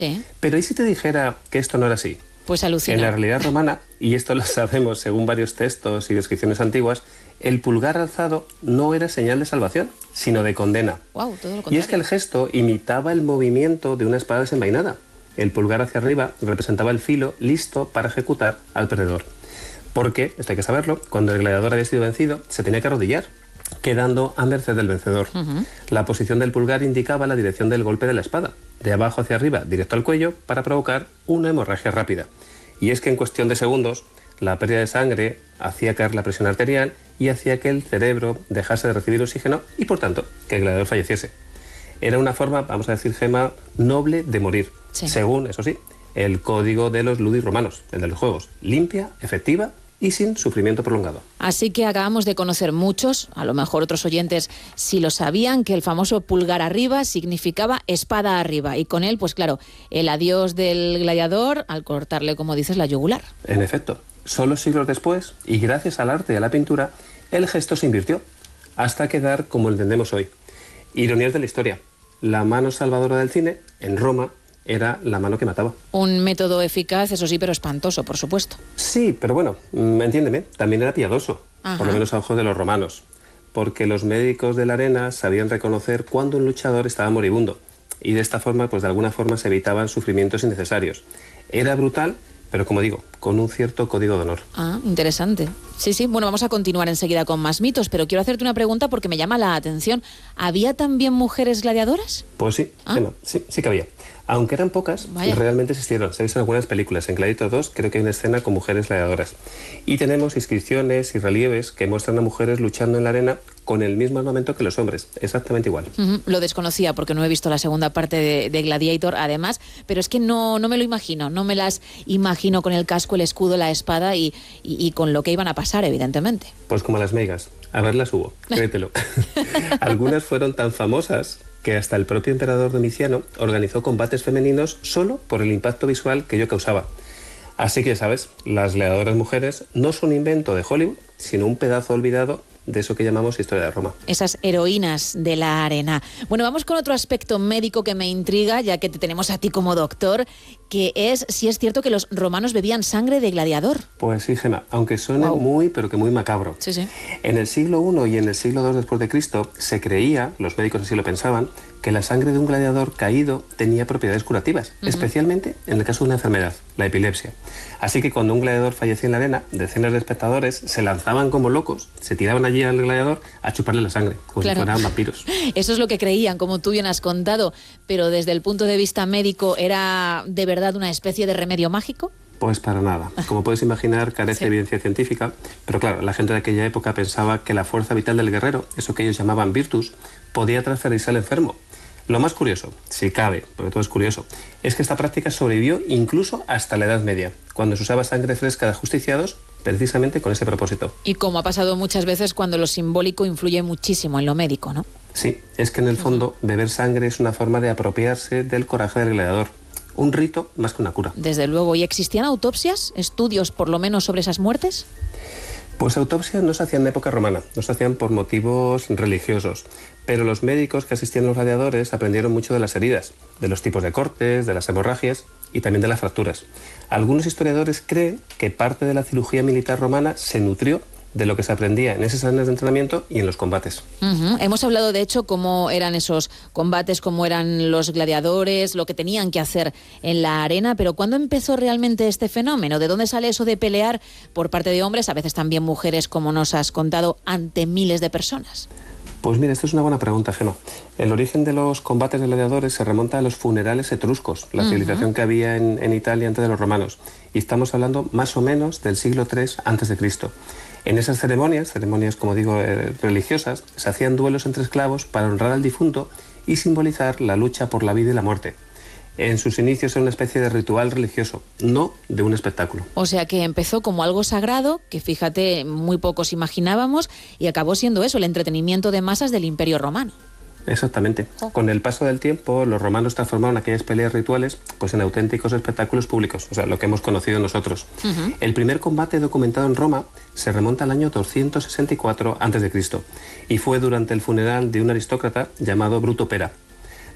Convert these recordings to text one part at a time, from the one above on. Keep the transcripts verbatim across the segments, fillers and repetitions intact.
¿Eh? Pero ¿y si te dijera que esto no era así? Pues alucina. En la realidad romana, y esto lo sabemos según varios textos y descripciones antiguas, el pulgar alzado no era señal de salvación, sino de condena. Wow, todo lo Y contrario. es que el gesto imitaba el movimiento de una espada desenvainada. El pulgar hacia arriba representaba el filo listo para ejecutar al perdedor. Porque, esto hay que saberlo, cuando el gladiador había sido vencido, se tenía que arrodillar, quedando a merced del vencedor. Uh-huh. La posición del pulgar indicaba la dirección del golpe de la espada, de abajo hacia arriba, directo al cuello, para provocar una hemorragia rápida. Y es que en cuestión de segundos, la pérdida de sangre hacía caer la presión arterial y hacía que el cerebro dejase de recibir oxígeno y, por tanto, que el gladiador falleciese. Era una forma, vamos a decir, Gema, noble de morir, Sí. según, eso sí, el código de los ludis romanos, el de los juegos, limpia, efectiva y sin sufrimiento prolongado. Así que acabamos de conocer muchos, a lo mejor otros oyentes sí lo sabían, que el famoso pulgar arriba significaba espada arriba. Y con él, pues claro, el adiós del gladiador al cortarle, como dices, la yugular. En efecto, solo siglos después, y gracias al arte y a la pintura, el gesto se invirtió, hasta quedar como lo entendemos hoy. Ironías de la historia. La mano salvadora del cine, en Roma, era la mano que mataba. Un método eficaz, eso sí, pero espantoso, por supuesto. Sí, pero bueno, mm, entiéndeme, también era piadoso, Ajá. por lo menos a ojos de los romanos, porque los médicos de la arena sabían reconocer cuando un luchador estaba moribundo, y de esta forma, pues de alguna forma se evitaban sufrimientos innecesarios. Era brutal, pero como digo, con un cierto código de honor. Ah, interesante. Sí, sí, bueno, vamos a continuar enseguida con más mitos, pero quiero hacerte una pregunta porque me llama la atención. ¿Había también mujeres gladiadoras? Pues sí, Ah. Gemma, sí, sí que había. Aunque eran pocas, Vaya. realmente existieron. Se han visto en algunas películas. En Gladiator dos creo que hay una escena con mujeres gladiadoras. Y tenemos inscripciones y relieves que muestran a mujeres luchando en la arena con el mismo armamento que los hombres. Exactamente igual. Ujú, lo desconocía porque no he visto la segunda parte de, de Gladiator, además, pero es que no, no me lo imagino, no me las imagino con el casco, el escudo, la espada y, y, y con lo que iban a pasar, evidentemente. Pues como las meigas. A verlas hubo, créetelo. Algunas fueron tan famosas que hasta el propio emperador Domiciano organizó combates femeninos solo por el impacto visual que ello causaba. Así que, ¿sabes? Las gladiadoras mujeres no son un invento de Hollywood, sino un pedazo olvidado de eso que llamamos historia de Roma. Esas heroínas de la arena. Bueno, vamos con otro aspecto médico que me intriga, ya que te tenemos a ti como doctor, que es si es cierto que los romanos bebían sangre de gladiador. Pues sí, Gema, aunque suene Wow. muy, pero que muy macabro. Sí, sí. En el siglo primero y en el siglo segundo después de Cristo se creía, los médicos así lo pensaban, que la sangre de un gladiador caído tenía propiedades curativas, uh-huh. especialmente en el caso de una enfermedad, la epilepsia. Así que cuando un gladiador fallecía en la arena, decenas de espectadores se lanzaban como locos, se tiraban allí al gladiador a chuparle la sangre, como Claro. si fueran vampiros. Eso es lo que creían, como tú bien has contado, pero desde el punto de vista médico, ¿era de verdad una especie de remedio mágico? Pues para nada. Como puedes imaginar, carece Sí. de evidencia científica, pero claro, la gente de aquella época pensaba que la fuerza vital del guerrero, eso que ellos llamaban virtus, podía transferirse al enfermo. Lo más curioso, si cabe, porque todo es curioso, es que esta práctica sobrevivió incluso hasta la Edad Media, cuando se usaba sangre fresca de ajusticiados precisamente con ese propósito. Y como ha pasado muchas veces cuando lo simbólico influye muchísimo en lo médico, ¿no? Sí, es que en el fondo beber sangre es una forma de apropiarse del coraje del gladiador. Un rito más que una cura. Desde luego. ¿Y existían autopsias? ¿Estudios por lo menos sobre esas muertes? Pues autopsias no se hacían en época romana, no se hacían por motivos religiosos, pero los médicos que asistían a los gladiadores aprendieron mucho de las heridas, de los tipos de cortes, de las hemorragias y también de las fracturas. Algunos historiadores creen que parte de la cirugía militar romana se nutrió de lo que se aprendía en esos años de entrenamiento y en los combates. Uh-huh. Hemos hablado, de hecho, cómo eran esos combates, cómo eran los gladiadores, lo que tenían que hacer en la arena, pero ¿cuándo empezó realmente este fenómeno? ¿De dónde sale eso de pelear por parte de hombres, a veces también mujeres, como nos has contado, ante miles de personas? Pues mira, esta es una buena pregunta, Geno. El origen de los combates de gladiadores se remonta a los funerales etruscos, la uh-huh. civilización que había en, en Italia antes de los romanos. Y estamos hablando más o menos del siglo tercero antes de Cristo. En esas ceremonias, ceremonias como digo eh, religiosas, se hacían duelos entre esclavos para honrar al difunto y simbolizar la lucha por la vida y la muerte. En sus inicios era una especie de ritual religioso, no de un espectáculo. O sea que empezó como algo sagrado, que fíjate, muy pocos imaginábamos, y acabó siendo eso, el entretenimiento de masas del Imperio Romano. Exactamente. Con el paso del tiempo, los romanos transformaron aquellas peleas rituales pues, en auténticos espectáculos públicos, o sea, lo que hemos conocido nosotros. Uh-huh. El primer combate documentado en Roma se remonta al año doscientos sesenta y cuatro antes de Cristo y fue durante el funeral de un aristócrata llamado Bruto Pera.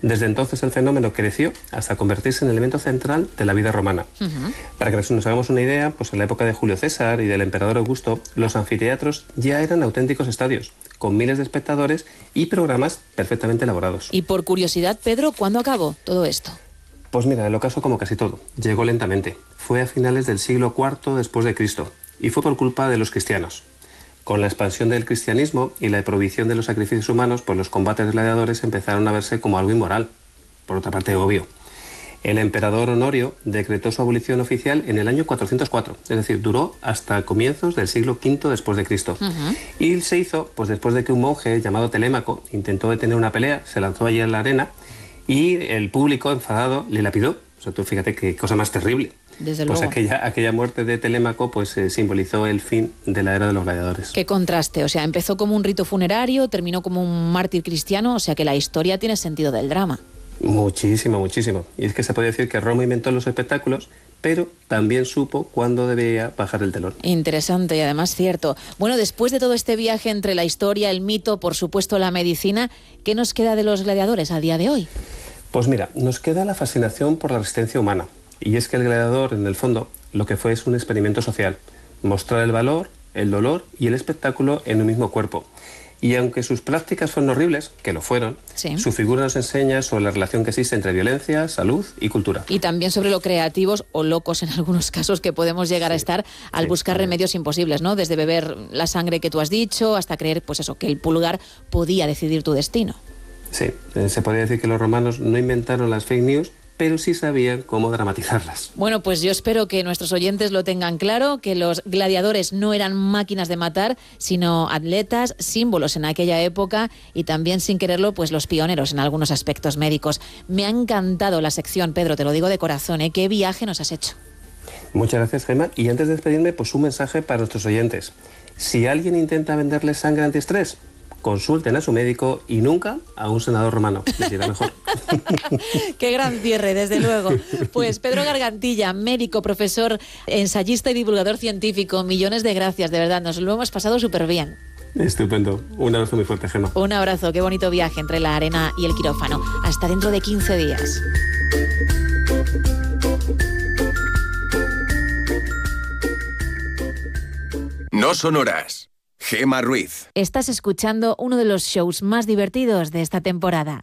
Desde entonces el fenómeno creció hasta convertirse en el elemento central de la vida romana. Uh-huh. Para que nos hagamos una idea, pues en la época de Julio César y del emperador Augusto, los anfiteatros ya eran auténticos estadios, con miles de espectadores y programas perfectamente elaborados. Y por curiosidad, Pedro, ¿cuándo acabó todo esto? Pues mira, el ocaso como casi todo, llegó lentamente. Fue a finales del siglo cuarto después de Cristo y fue por culpa de los cristianos. Con la expansión del cristianismo y la prohibición de los sacrificios humanos, pues los combates de gladiadores empezaron a verse como algo inmoral. Por otra parte, obvio. El emperador Honorio decretó su abolición oficial en el año cuatrocientos cuatro, es decir, duró hasta comienzos del siglo quinto después de Cristo. Uh-huh. Y se hizo pues después de que un monje llamado Telémaco intentó detener una pelea, se lanzó allí en la arena y el público enfadado le lapidó. O sea, tú fíjate qué cosa más terrible. Desde pues luego. aquella, aquella muerte de Telémaco pues eh, simbolizó el fin de la era de los gladiadores. Qué contraste, o sea, empezó como un rito funerario, terminó como un mártir cristiano, o sea que la historia tiene sentido del drama. Muchísimo, muchísimo. Y es que se puede decir que Roma inventó los espectáculos, pero también supo cuándo debía bajar el telón. Interesante y además cierto. Bueno, después de todo este viaje entre la historia, el mito, por supuesto la medicina, ¿qué nos queda de los gladiadores a día de hoy? Pues mira, nos queda la fascinación por la resistencia humana. Y es que el gladiador, en el fondo, lo que fue es un experimento social. Mostrar el valor, el dolor y el espectáculo en un mismo cuerpo. Y aunque sus prácticas fueron horribles, que lo fueron, sí. Su figura nos enseña sobre la relación que existe entre violencia, salud y cultura. Y también sobre lo creativos o locos en algunos casos que podemos llegar sí. a estar al sí, buscar sí. remedios imposibles, ¿no? Desde beber la sangre que tú has dicho hasta creer, pues eso, que el pulgar podía decidir tu destino. Sí, se podría decir que los romanos no inventaron las fake news, pero sí sabían cómo dramatizarlas. Bueno, pues yo espero que nuestros oyentes lo tengan claro, que los gladiadores no eran máquinas de matar, sino atletas, símbolos en aquella época y también, sin quererlo, pues los pioneros en algunos aspectos médicos. Me ha encantado la sección, Pedro, te lo digo de corazón, ¿eh? ¿Qué viaje nos has hecho? Muchas gracias, Gemma. Y antes de despedirme, pues un mensaje para nuestros oyentes. Si alguien intenta venderles sangre antiestrés, consulten a su médico y nunca a un senador romano. Les irá mejor. Qué gran cierre, desde luego. Pues Pedro Gargantilla, médico, profesor, ensayista y divulgador científico, millones de gracias, de verdad, nos lo hemos pasado súper bien. Estupendo. Un abrazo muy fuerte, Gemma. Un abrazo, qué bonito viaje entre la arena y el quirófano. Hasta dentro de quince días. No son horas. Gemma Ruiz. Estás escuchando uno de los shows más divertidos de esta temporada.